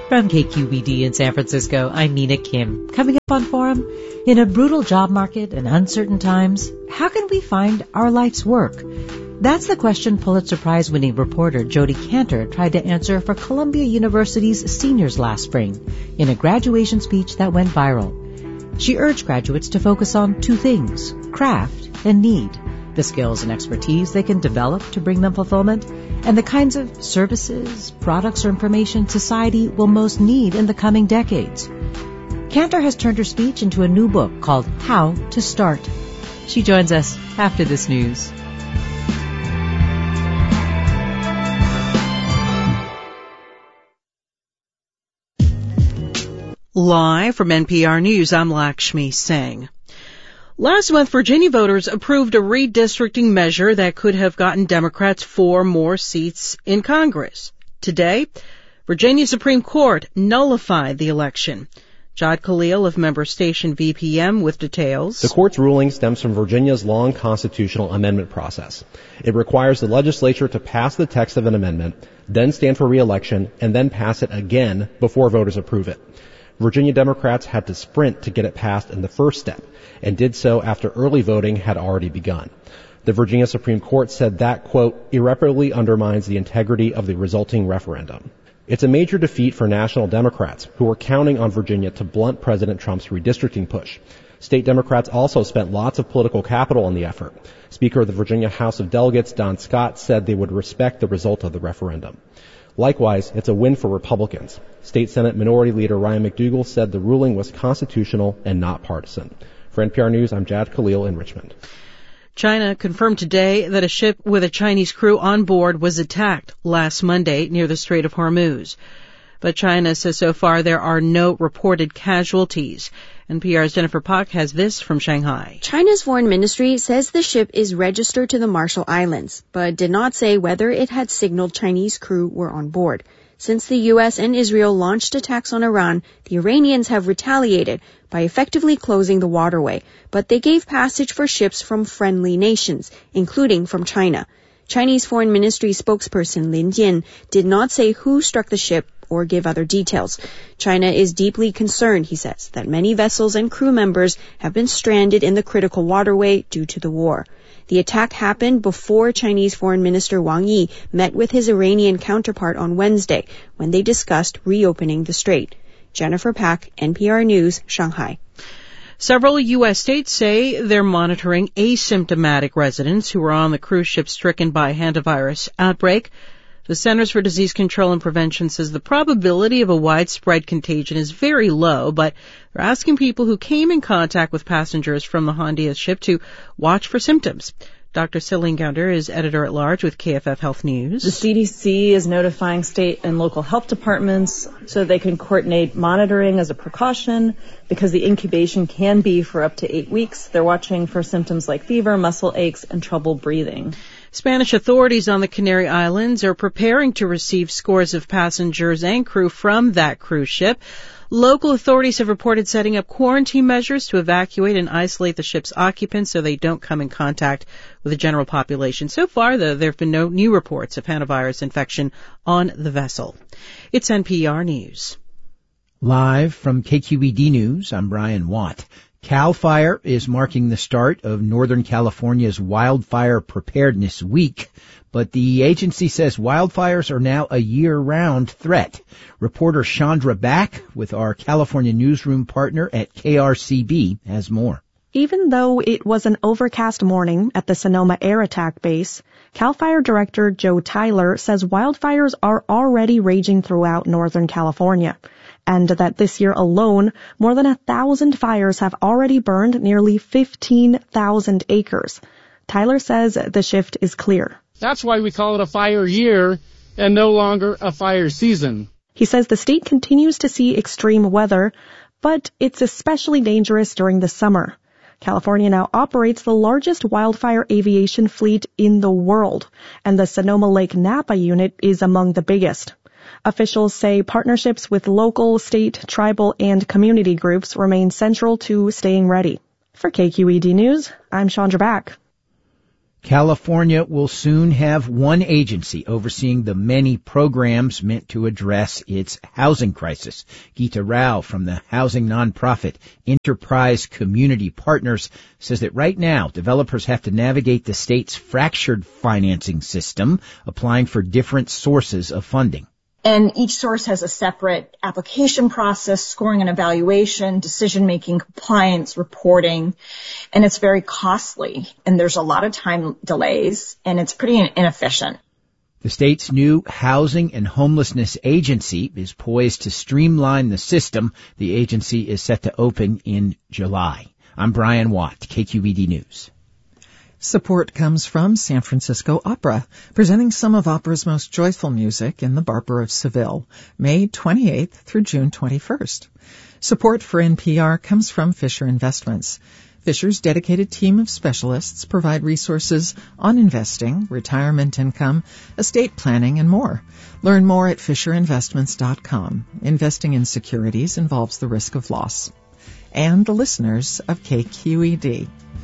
From KQED in San Francisco, I'm Mina Kim. Coming up on Forum, in a brutal job market and uncertain times, how can we find our life's work? That's the question Pulitzer Prize-winning reporter Jodi Kantor tried to answer for Columbia University's seniors last spring in a graduation speech that went viral. She urged graduates to focus on two things, craft and need, the skills and expertise they can develop to bring them fulfillment, and the kinds of services, products, or information society will most need in the coming decades. Kantor has turned her speech into a new book called How to Start. She joins us after this news. Live from NPR News, I'm Lakshmi Singh. Last month, Virginia voters approved a redistricting measure that could have gotten Democrats 4 more seats in Congress. Today, Virginia Supreme Court nullified the election. Jad Khalil of member station VPM with details. The court's ruling stems from Virginia's long constitutional amendment process. It requires the legislature to pass the text of an amendment, then stand for re-election, and then pass it again before voters approve it. Virginia Democrats had to sprint to get it passed in the first step, and did so after early voting had already begun. The Virginia Supreme Court said that, quote, irreparably undermines the integrity of the resulting referendum. It's a major defeat for national Democrats, who were counting on Virginia to blunt President Trump's redistricting push. State Democrats also spent lots of political capital on the effort. Speaker of the Virginia House of Delegates, Don Scott, said they would respect the result of the referendum. Likewise, it's a win for Republicans. State Senate Minority Leader Ryan McDougal said the ruling was constitutional and not partisan. For NPR News, I'm Jad Khalil in Richmond. China confirmed today that a ship with a Chinese crew on board was attacked last Monday near the Strait of Hormuz. But China says so far there are no reported casualties. NPR's Jennifer Pak has this from Shanghai. China's foreign ministry says the ship is registered to the Marshall Islands, but did not say whether it had signaled Chinese crew were on board. Since the U.S. and Israel launched attacks on Iran, the Iranians have retaliated by effectively closing the waterway, but they gave passage for ships from friendly nations, including from China. Chinese Foreign Ministry spokesperson Lin Jian did not say who struck the ship or give other details. China is deeply concerned, he says, that many vessels and crew members have been stranded in the critical waterway due to the war. The attack happened before Chinese Foreign Minister Wang Yi met with his Iranian counterpart on Wednesday when they discussed reopening the strait. Jennifer Pak, NPR News, Shanghai. Several U.S. states say they're monitoring asymptomatic residents who were on the cruise ship stricken by a hantavirus outbreak. The Centers for Disease Control and Prevention says the probability of a widespread contagion is very low, but they're asking people who came in contact with passengers from the Hondia ship to watch for symptoms. Dr. Celine Gounder is editor-at-large with KFF Health News. The CDC is notifying state and local health departments so they can coordinate monitoring as a precaution because the incubation can be for up to 8 weeks. They're watching for symptoms like fever, muscle aches, and trouble breathing. Spanish authorities on the Canary Islands are preparing to receive scores of passengers and crew from that cruise ship. Local authorities have reported setting up quarantine measures to evacuate and isolate the ship's occupants so they don't come in contact with the general population. So far, though, there have been no new reports of hantavirus infection on the vessel. It's NPR News. Live from KQED News, I'm Brian Watt. CAL FIRE is marking the start of Northern California's Wildfire Preparedness Week, but the agency says wildfires are now a year-round threat. Reporter Chandra Back with our California newsroom partner at KRCB has more. Even though it was an overcast morning at the Sonoma Air Attack Base, CAL FIRE Director Joe Tyler says wildfires are already raging throughout Northern California, and that this year alone, more than 1,000 fires have already burned nearly 15,000 acres. Tyler says the shift is clear. That's why we call it a fire year and no longer a fire season. He says the state continues to see extreme weather, but it's especially dangerous during the summer. California now operates the largest wildfire aviation fleet in the world, and the Sonoma Lake Napa unit is among the biggest. Officials say partnerships with local, state, tribal, and community groups remain central to staying ready. For KQED News, I'm Chandra Back. California will soon have one agency overseeing the many programs meant to address its housing crisis. Geeta Rao from the housing nonprofit Enterprise Community Partners says that right now developers have to navigate the state's fractured financing system, applying for different sources of funding. And each source has a separate application process, scoring and evaluation, decision-making, compliance, reporting, and it's very costly. And there's a lot of time delays, and it's pretty inefficient. The state's new Housing and Homelessness Agency is poised to streamline the system. The agency is set to open in July. I'm Brian Watt, KQED News. Support comes from San Francisco Opera, presenting some of opera's most joyful music in the Barber of Seville, May 28th through June 21st. Support for NPR comes from Fisher Investments. Fisher's dedicated team of specialists provide resources on investing, retirement income, estate planning, and more. Learn more at FisherInvestments.com. Investing in securities involves the risk of loss. And the listeners of KQED.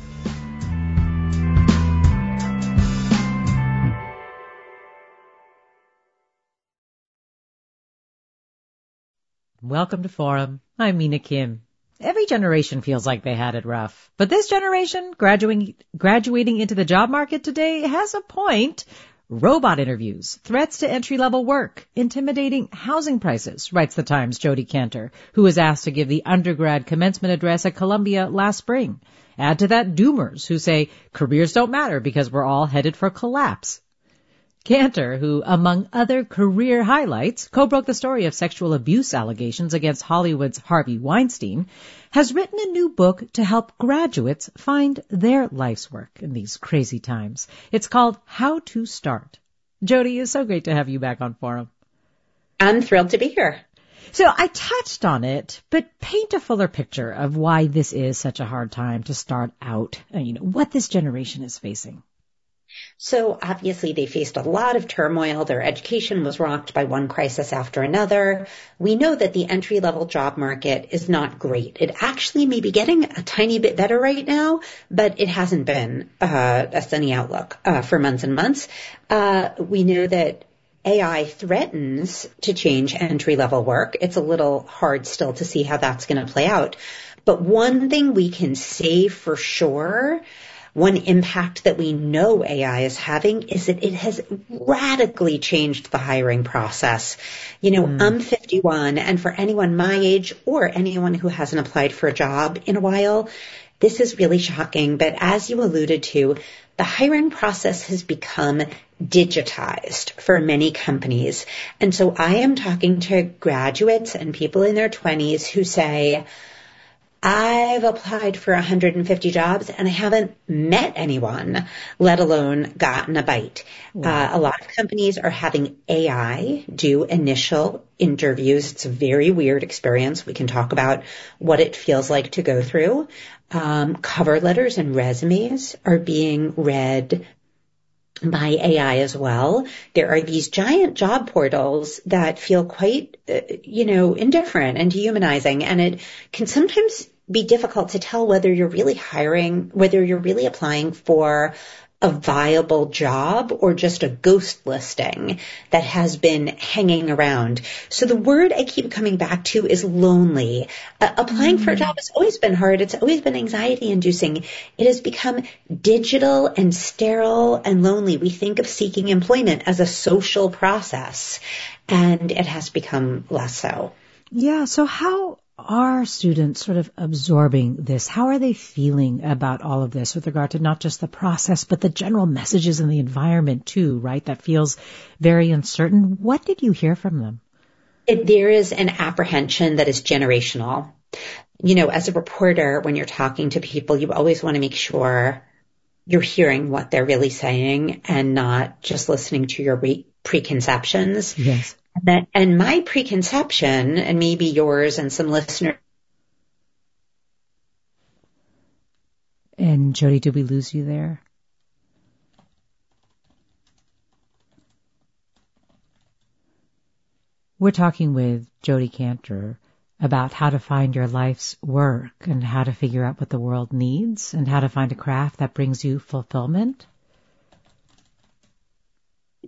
Welcome to Forum. I'm Mina Kim. Every generation feels like they had it rough. But this generation, graduating into the job market today, has a point. Robot interviews, threats to entry-level work, intimidating housing prices, writes the Times' Jody Cantor, who was asked to give the undergrad commencement address at Columbia last spring. Add to that doomers who say careers don't matter because we're all headed for collapse. Cantor, who, among other career highlights, co-broke the story of sexual abuse allegations against Hollywood's Harvey Weinstein, has written a new book to help graduates find their life's work in these crazy times. It's called How to Start. Jody, it's so great to have you back on Forum. I'm thrilled to be here. So I touched on it, but paint a fuller picture of why this is such a hard time to start out, what this generation is facing. So obviously they faced a lot of turmoil. Their education was rocked by one crisis after another. We know that the entry-level job market is not great. It actually may be getting a tiny bit better right now, but it hasn't been a sunny outlook for months and months. We know that AI threatens to change entry-level work. It's a little hard still to see how that's going to play out. But one thing we can say for sure, one impact that we know AI is having is that it has radically changed the hiring process. I'm 51, and for anyone my age or anyone who hasn't applied for a job in a while, this is really shocking. But as you alluded to, the hiring process has become digitized for many companies. And so I am talking to graduates and people in their 20s who say, I've applied for 150 jobs and I haven't met anyone, let alone gotten a bite. Wow. A lot of companies are having AI do initial interviews. It's a very weird experience. We can talk about what it feels like to go through. Cover letters and resumes are being read by AI as well. There are these giant job portals that feel quite, indifferent and dehumanizing, and it can sometimes be difficult to tell whether you're really hiring, whether you're really applying for a viable job or just a ghost listing that has been hanging around. So the word I keep coming back to is lonely. Applying for a job has always been hard. It's always been anxiety inducing. It has become digital and sterile and lonely. We think of seeking employment as a social process, and it has become less so. Yeah. So how are students sort of absorbing this? How are they feeling about all of this with regard to not just the process, but the general messages in the environment too, right? That feels very uncertain. What did you hear from them? There is an apprehension that is generational. As a reporter, when you're talking to people, you always want to make sure you're hearing what they're really saying and not just listening to your preconceptions. Yes. And my preconception, and maybe yours and some listeners. And Jody, did we lose you there? We're talking with Jody Cantor about how to find your life's work and how to figure out what the world needs and how to find a craft that brings you fulfillment.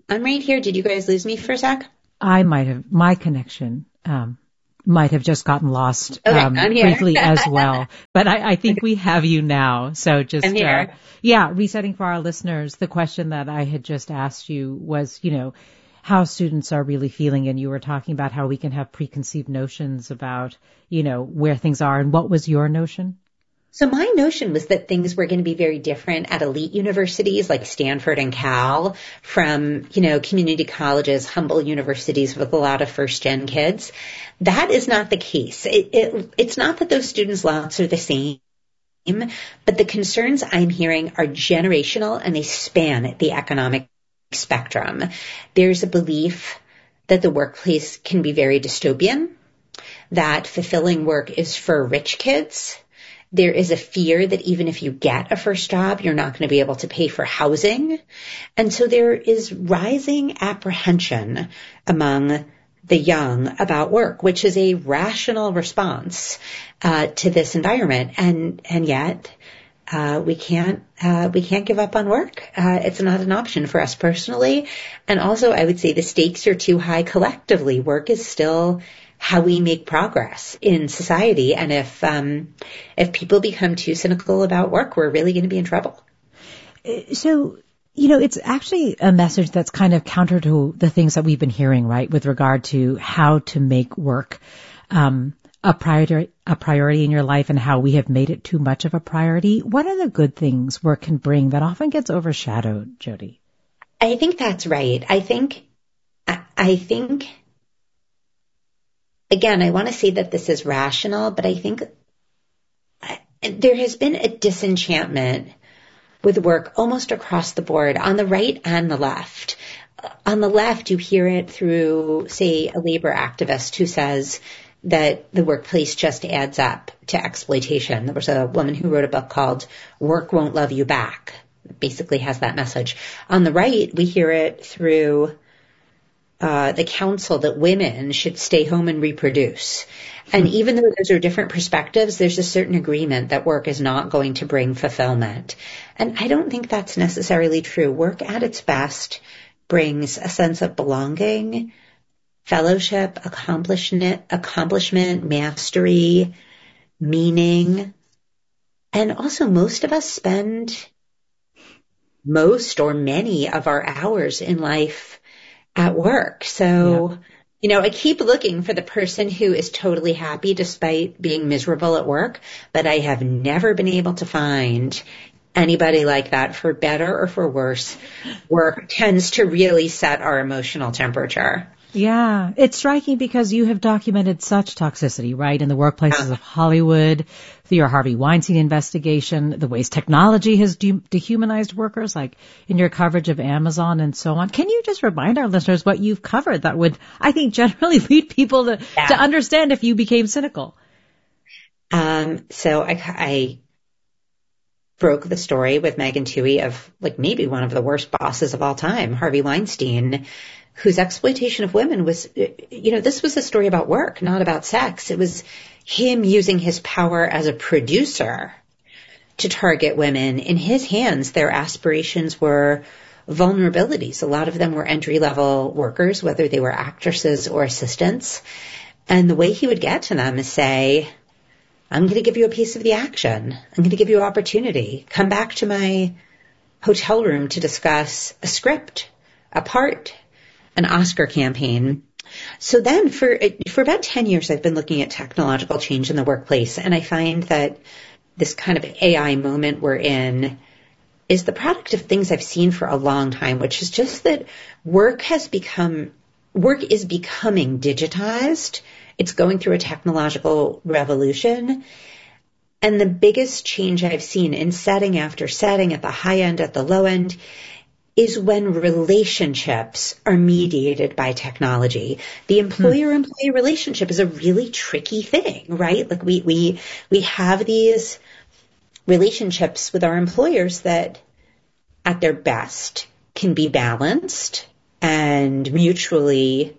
I'm right here. Did you guys lose me for a sec? I might have, my connection might have just gotten lost briefly as well. But I think we have you now. So just, I'm here. Resetting for our listeners, the question that I had just asked you was, how students are really feeling. And you were talking about how we can have preconceived notions about, where things are. And what was your notion? So my notion was that things were going to be very different at elite universities like Stanford and Cal from, community colleges, humble universities with a lot of first-gen kids. That is not the case. It's not that those students' lots are the same, but the concerns I'm hearing are generational and they span the economic spectrum. There's a belief that the workplace can be very dystopian, that fulfilling work is for rich kids. There is a fear that even if you get a first job, you're not going to be able to pay for housing. And so there is rising apprehension among the young about work, which is a rational response to this environment. And yet we can't give up on work. It's not an option for us personally. And also I would say the stakes are too high collectively. Work is still how we make progress in society. And if people become too cynical about work, we're really going to be in trouble. So, it's actually a message that's kind of counter to the things that we've been hearing, right, with regard to how to make work a priority in your life and how we have made it too much of a priority. What are the good things work can bring that often gets overshadowed, Jody? I think that's right. I think again, I want to say that this is rational, but I think there has been a disenchantment with work almost across the board, on the right and the left. On the left, you hear it through, say, a labor activist who says that the workplace just adds up to exploitation. There was a woman who wrote a book called Work Won't Love You Back. It basically has that message. On the right, we hear it through the counsel that women should stay home and reproduce. And even though those are different perspectives, there's a certain agreement that work is not going to bring fulfillment. And I don't think that's necessarily true. Work at its best brings a sense of belonging, fellowship, accomplishment, mastery, meaning. And also most of us spend most or many of our hours in life at work. So, I keep looking for the person who is totally happy despite being miserable at work, but I have never been able to find anybody like that. For better or for worse, work tends to really set our emotional temperature. Yeah, it's striking because you have documented such toxicity, right, in the workplaces of Hollywood, through your Harvey Weinstein investigation, the ways technology has dehumanized workers, like in your coverage of Amazon and so on. Can you just remind our listeners what you've covered that would, I think, generally lead people to understand if you became cynical? So I broke the story with Megan Twohey of maybe one of the worst bosses of all time, Harvey Weinstein, whose exploitation of women was, this was a story about work, not about sex. It was him using his power as a producer to target women. In his hands, their aspirations were vulnerabilities. A lot of them were entry-level workers, whether they were actresses or assistants. And the way he would get to them is say, I'm going to give you a piece of the action. I'm going to give you opportunity. Come back to my hotel room to discuss a script, a part, an Oscar campaign. So then for about 10 years, I've been looking at technological change in the workplace. And I find that this kind of AI moment we're in is the product of things I've seen for a long time, which is just that work is becoming digitized. It's going through a technological revolution. And the biggest change I've seen in setting after setting, at the high end, at the low end, is when relationships are mediated by technology. The employer-employee relationship is a really tricky thing, right? We have these relationships with our employers that at their best can be balanced and mutually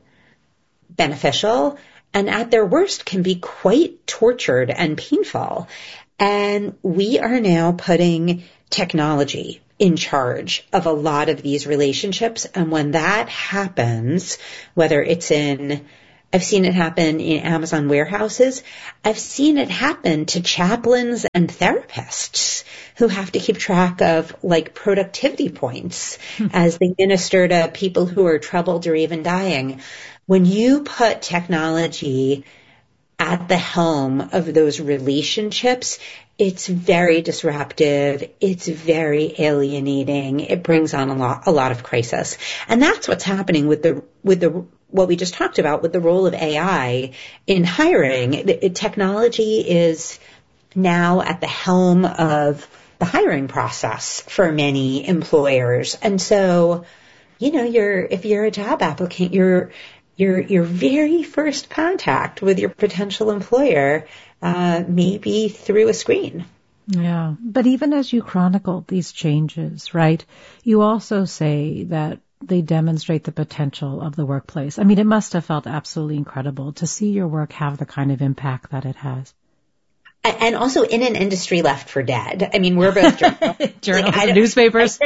beneficial, and at their worst can be quite tortured and painful. And we are now putting technology in charge of a lot of these relationships. And when that happens, whether it's I've seen it happen in Amazon warehouses. I've seen it happen to chaplains and therapists who have to keep track of like productivity points as they minister to people who are troubled or even dying. When you put technology at the helm of those relationships, it's very disruptive. It's very alienating. It brings on a lot of crisis. And that's what's happening with what we just talked about with the role of AI in hiring. Technology is now at the helm of the hiring process for many employers. And so, if you're a job applicant, your very first contact with your potential employer may be through a screen. Yeah. But even as you chronicle these changes, right, you also say that they demonstrate the potential of the workplace. I mean, it must have felt absolutely incredible to see your work have the kind of impact that it has. And also in an industry left for dead. I mean, we're both journalists, newspapers.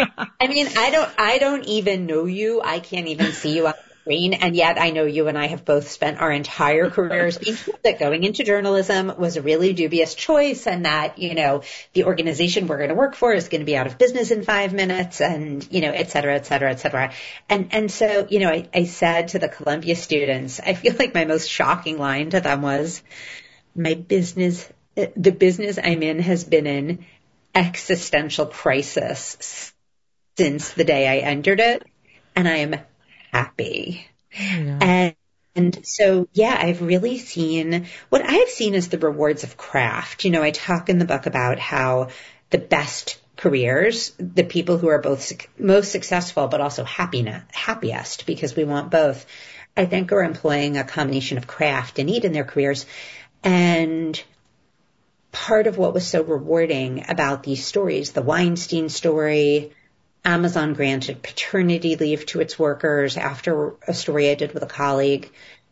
I don't even know you. I can't even see you on the screen. And yet I know you and I have both spent our entire careers being told that going into journalism was a really dubious choice and that, the organization we're going to work for is going to be out of business in 5 minutes and, et cetera, et cetera, et cetera. And so, I said to the Columbia students, I feel like my most shocking line to them was the business I'm in has been in existential crisis since the day I entered it, and I am happy. Yeah. And so, I've really seen, what I've seen is the rewards of craft. I talk in the book about how the best careers, the people who are both most successful but also happiest, because we want both, I think are employing a combination of craft and need in their careers. And part of what was so rewarding about these stories, the Weinstein story, Amazon granted paternity leave to its workers after a story I did with a colleague.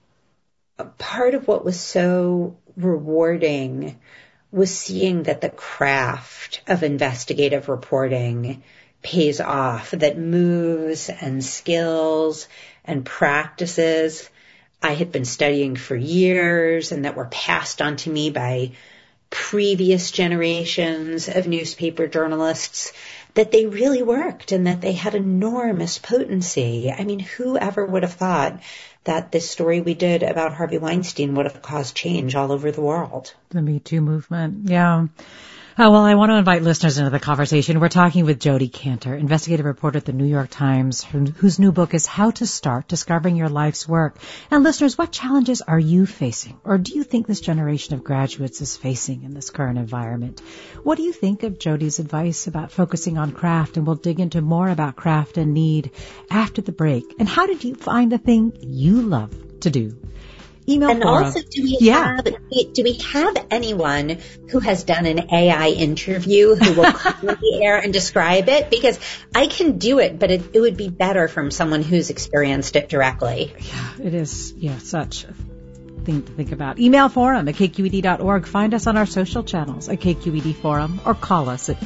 Part of what was so rewarding was seeing that the craft of investigative reporting pays off, that moves and skills and practices I had been studying for years and that were passed on to me by previous generations of newspaper journalists, that they really worked and that they had enormous potency. I mean, who ever would have thought that this story we did about Harvey Weinstein would have caused change all over the world? The Me Too movement, yeah. Well, I want to invite listeners into the conversation. We're talking with Jodi Kantor, investigative reporter at the New York Times, whose new book is How to Start Discovering Your Life's Work. And listeners, what challenges are you facing, or do you think this generation of graduates is facing in this current environment? What do you think of Jodi's advice about focusing on craft? And we'll dig into more about craft and need after the break. And how did you find the thing you love to do? Email and forum. Also, do we have anyone who has done an AI interview who will come on the air and describe it? Because I can do it, but it would be better from someone who's experienced it directly. Yeah, it is. Yeah, such a thing to think about. Email forum at kqed.org. Find us on our social channels at KQED Forum or call us at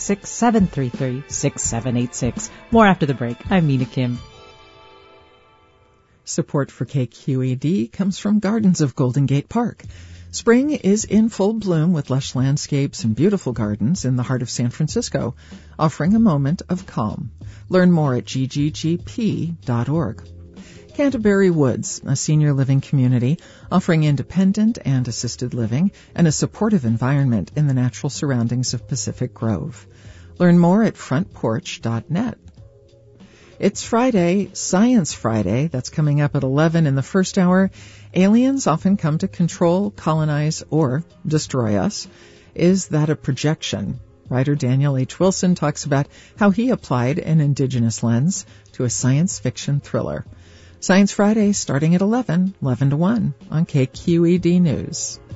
866-733-6786. More after the break. I'm Mina Kim. Support for KQED comes from Gardens of Golden Gate Park. Spring is in full bloom with lush landscapes and beautiful gardens in the heart of San Francisco, offering a moment of calm. Learn more at gggp.org. Canterbury Woods, a senior living community offering independent and assisted living and a supportive environment in the natural surroundings of Pacific Grove. Learn more at frontporch.net. It's Friday, Science Friday. That's coming up at 11 in the first hour. Aliens often come to control, colonize, or destroy us. Is that a projection? Writer Daniel H. Wilson talks about how he applied an indigenous lens to a science fiction thriller. Science Friday starting at 11 to 1 on KQED News.